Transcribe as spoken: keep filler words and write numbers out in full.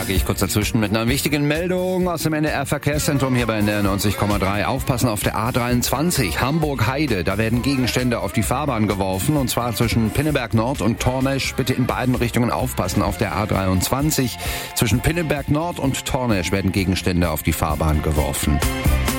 gehe ich kurz dazwischen mit einer wichtigen Meldung aus dem N D R-Verkehrszentrum hier bei N D R neunzig Komma drei. Aufpassen auf der A dreiundzwanzig, Hamburg-Heide. Da werden Gegenstände auf die Fahrbahn geworfen, und zwar zwischen Pinneberg Nord und Tornesch. Bitte in beiden Richtungen aufpassen auf der A dreiundzwanzig. Zwischen Pinneberg Nord und Tornesch werden Gegenstände auf die Fahrbahn geworfen.